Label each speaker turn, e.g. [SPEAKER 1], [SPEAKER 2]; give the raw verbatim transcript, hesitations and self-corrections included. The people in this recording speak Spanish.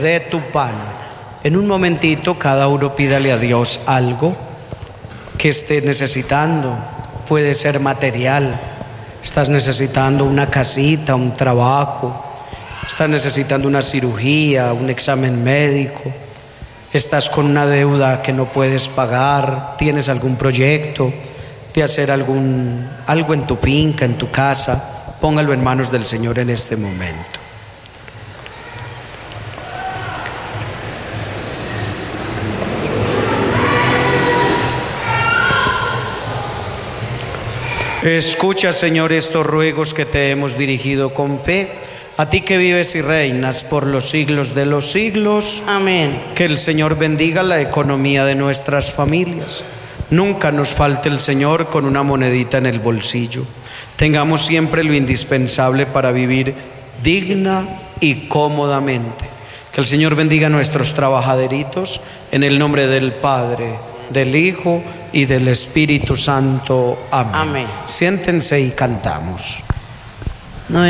[SPEAKER 1] de tu pan. En un momentito cada uno pídale a Dios algo que esté necesitando. Puede ser material. Estás necesitando una casita, un trabajo. Estás necesitando una cirugía, un examen médico. Estás con una deuda que no puedes pagar. Tienes algún proyecto de hacer algún, algo en tu finca, en tu casa. Póngalo en manos del Señor en este momento. Escucha, Señor, estos ruegos que te hemos dirigido con fe, a ti que vives y reinas por los siglos de los siglos.
[SPEAKER 2] Amén.
[SPEAKER 1] Que el Señor bendiga la economía de nuestras familias. Nunca nos falte el Señor con una monedita en el bolsillo. Tengamos siempre lo indispensable para vivir digna y cómodamente. Que el Señor bendiga a nuestros trabajaderitos en el nombre del Padre, del Hijo y del Espíritu Santo. Amén.
[SPEAKER 2] Amén.
[SPEAKER 1] Siéntense y cantamos.